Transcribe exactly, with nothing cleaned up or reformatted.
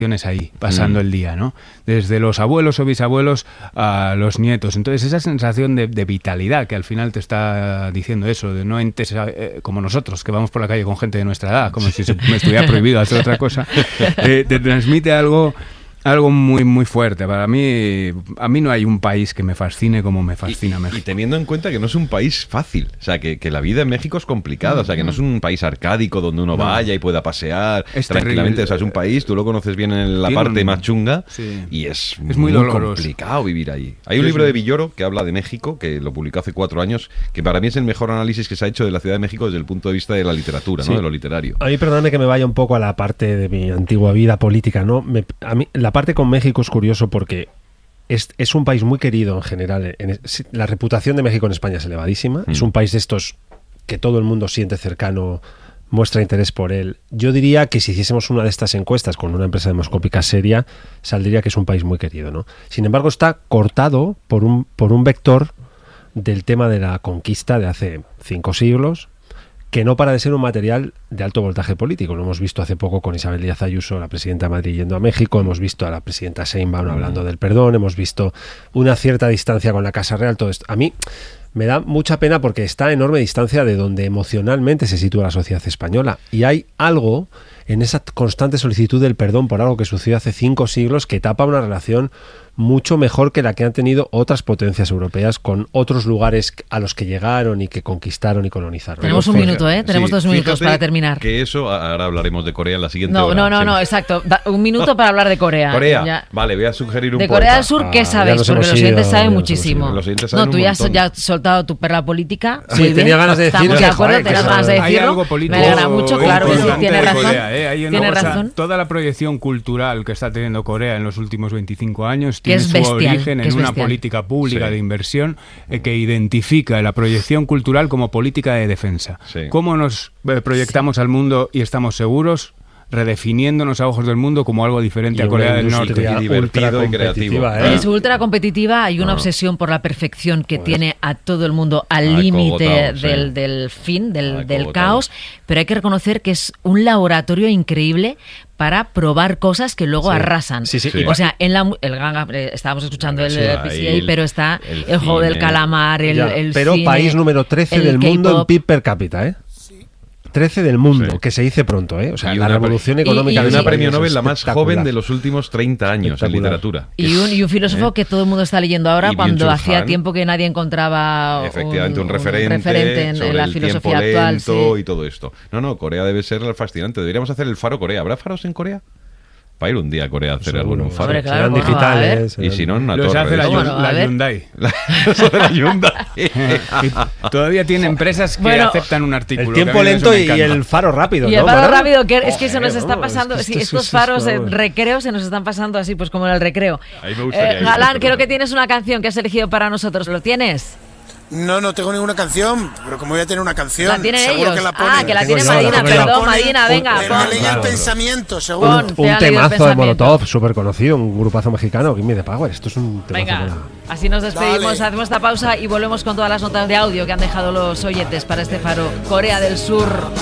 ahí, pasando mm. el día, ¿no? Desde los abuelos o bisabuelos a los nietos. Entonces, esa sensación de, de vitalidad que al final te está diciendo eso, de no entes eh, como nosotros, que vamos por la calle con gente de nuestra edad, como si se, me estuviera prohibido hacer otra cosa, eh, te transmite algo... Algo muy muy fuerte. Para mí, a mí no hay un país que me fascine como me fascina y, México. Y teniendo en cuenta que no es un país fácil, o sea, que, que la vida en México es complicada, mm, o sea, que no es un país arcádico donde uno no. vaya y pueda pasear es tranquilamente, terrible. O sea, es un país, tú lo conoces bien en la Tiene parte un... más chunga, sí. y es, es muy, muy complicado vivir ahí. Hay un sí, libro sí. de Villoro que habla de México, que lo publicó hace cuatro años, que para mí es el mejor análisis que se ha hecho de la Ciudad de México desde el punto de vista de la literatura, sí. ¿no? De lo literario. A mí, perdóname que me vaya un poco a la parte de mi antigua vida política, ¿no? Me, a mí, la parte con México es curioso porque es, es un país muy querido en general. En, la reputación de México en España es elevadísima. Mm. Es un país de estos que todo el mundo siente cercano, muestra interés por él. Yo diría que si hiciésemos una de estas encuestas con una empresa demoscópica seria, saldría que es un país muy querido, ¿no? Sin embargo, está cortado por un, por un vector del tema de la conquista de hace cinco siglos, que no para de ser un material de alto voltaje político. Lo hemos visto hace poco con Isabel Díaz Ayuso, la presidenta de Madrid, yendo a México, hemos visto a la presidenta Sheinbaum hablando del perdón, hemos visto una cierta distancia con la Casa Real, todo esto. A mí me da mucha pena porque está a enorme distancia de donde emocionalmente se sitúa la sociedad española. Y hay algo en esa constante solicitud del perdón por algo que sucedió hace cinco siglos que tapa una relación mucho mejor que la que han tenido otras potencias europeas con otros lugares a los que llegaron y que conquistaron y colonizaron. Tenemos un minuto, ¿eh? Tenemos sí, dos minutos para terminar. Que eso, ahora hablaremos de Corea en la siguiente no, hora. No, no, sí. no, exacto. Da, un minuto para hablar de Corea. Corea, ya. Vale, voy a sugerir un De poco. Corea del Sur, ¿qué ah, sabéis? Porque los oyentes saben muchísimo. Los oyentes saben no, tú ya, ya has soltado tu perla política. Sí, muy tenía bien. ganas de decirlo. Estamos de acuerdo, tenías ganas de decirlo. Hay algo político. Me alegra mucho, claro que sí, tiene razón. Corea, ¿eh? Hay una tiene cosa, razón. Toda la proyección cultural que está teniendo Corea en los últimos veinticinco años tiene es su bestial, origen en una bestial. política pública sí. de inversión eh, que identifica la proyección cultural como política de defensa. Sí. ¿Cómo nos eh, proyectamos sí. al mundo y estamos seguros? Redefiniéndonos a ojos del mundo como algo diferente y a Corea del Norte. Y divertido y creativo. ¿eh? Es ultra competitiva, hay una no. obsesión por la perfección que pues, tiene a todo el mundo al límite del, sí. del fin, del, del caos, pero hay que reconocer que es un laboratorio increíble para probar cosas que luego sí. arrasan. Sí, sí, sí. O sea, en la el ganga, estábamos escuchando el sí, P C A, el, pero está el, el juego del calamar, el, ya, el pero cine, país número trece del mundo en P I B per cápita, ¿eh? trece del mundo, sí. que se dice pronto, ¿eh? O sea, y la revolución pre- económica... Y, y de una premio Nobel la más joven de los últimos treinta años en literatura. Y un, y un filósofo ¿eh? que todo el mundo está leyendo ahora, y cuando hacía Han, tiempo que nadie encontraba efectivamente, un, un, referente, un referente en, en la filosofía actual. Sí. Y todo esto. No, no, Corea debe ser fascinante. Deberíamos hacer el Faro Corea. ¿Habrá faros en Corea? Para ir un día a Corea a hacer algún faro. Hombre, claro, serán bueno, digitales. Y si no, en una los torre. hace la, bueno, la Hyundai. la Hyundai. Todavía tiene empresas que bueno, aceptan un artículo. El tiempo lento y el faro rápido. Y ¿no? el faro ¿Para? rápido, que es que se nos oh, está no, pasando. es que sí, esto, estos esto, faros esto, de recreo se nos están pasando así, pues como en el recreo. Ahí me gustaría eh, Galán, creo que tienes una canción que has elegido para nosotros. ¿Lo tienes? No, no tengo ninguna canción, pero como voy a tener una canción, la tienen seguro ellos. que la ponen. Ah, que la tiene yo, Madina, la perdón, ponen, Madina, venga. Me Pon. leí el pensamiento, seguro. Pon, un un temazo de Molotov, súper conocido, un grupazo mexicano, Give Me the Power. Esto es un temazo. Venga, la... así nos despedimos, Dale. hacemos esta pausa y volvemos con todas las notas de audio que han dejado los oyentes para este faro. Corea del Sur.